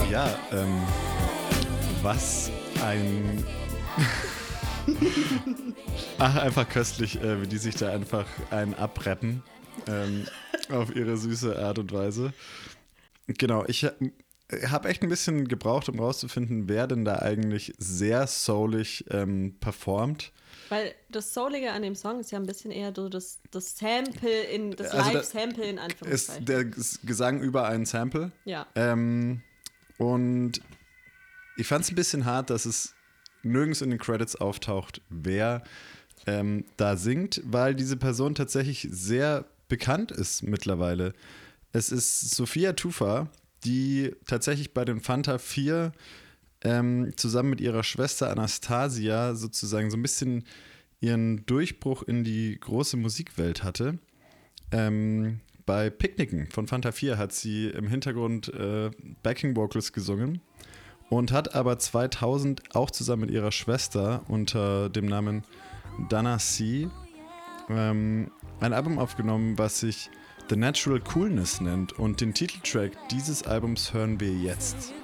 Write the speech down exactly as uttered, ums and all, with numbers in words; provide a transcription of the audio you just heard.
Ja, ähm, was ein... Ach, einfach köstlich, äh, wie die sich da einfach einen abrappen. Ähm, auf ihre süße Art und Weise. Genau, ich habe echt ein bisschen gebraucht, um rauszufinden, wer denn da eigentlich sehr soulig ähm, performt. Weil das Soulige an dem Song ist ja ein bisschen eher so das, das Sample, in das Also da Live-Sample in ist Anführungszeichen. der G- Gesang über einen Sample. Ja. Ähm, und ich fand es ein bisschen hart, dass es nirgends in den Credits auftaucht, wer ähm, da singt, weil diese Person tatsächlich sehr bekannt ist mittlerweile. Es ist Sophia Tufa, die tatsächlich bei den Fanta vier ähm, zusammen mit ihrer Schwester Anastasia sozusagen so ein bisschen ihren Durchbruch in die große Musikwelt hatte. Ähm, bei Picknicken von Fanta vier hat sie im Hintergrund äh, Backing Vocals gesungen und hat aber zweitausend auch zusammen mit ihrer Schwester unter dem Namen Dana C. Ähm, ein Album aufgenommen, was sich The Natural Coolness nennt, und den Titeltrack dieses Albums hören wir jetzt.